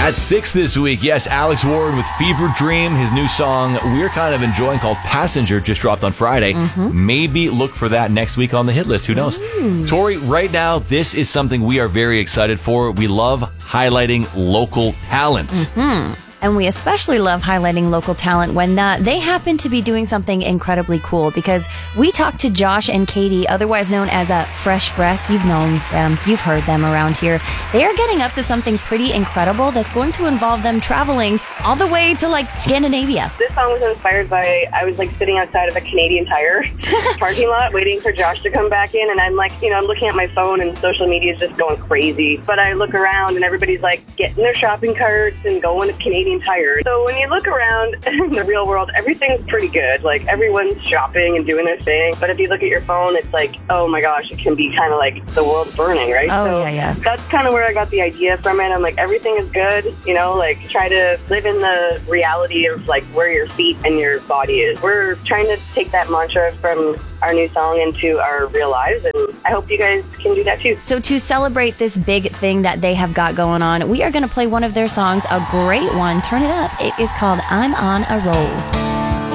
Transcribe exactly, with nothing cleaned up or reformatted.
At six this week, yes, Alex Ward with Fever Dream. His new song we're kind of enjoying called Passenger just dropped on Friday. Mm-hmm. Maybe look for that next week on the hit list. Who knows? Mm. Tori, right now, this is something we are very excited for. We love highlighting local talent. Mm-hmm. And we especially love highlighting local talent when uh, they happen to be doing something incredibly cool, because we talked to Josh and Katie, otherwise known as a Fresh Breath. You've known them. You've heard them around here. They are getting up to something pretty incredible that's going to involve them traveling all the way to, like, Scandinavia. This song was inspired by, I was, like, sitting outside of a Canadian Tire parking lot waiting for Josh to come back in, and I'm, like, you know, I'm looking at my phone and social media is just going crazy. But I look around and everybody's, like, getting their shopping carts and going to Canadian Tire. So when you look around in the real world, everything's pretty good. Like, everyone's shopping and doing their thing. But if you look at your phone, it's like, oh my gosh, it can be kind of like the world's burning, right? Oh, so yeah, yeah. That's kind of where I got the idea from it. I'm like, everything is good, you know, like, try to live in the reality of, like, where your feet and your body is. We're trying to take that mantra from our new song into our real lives, and I hope you guys can do that too. So to celebrate this big thing that they have got going on, we are going to play one of their songs, a great one. Turn it up. It is called I'm on a Roll.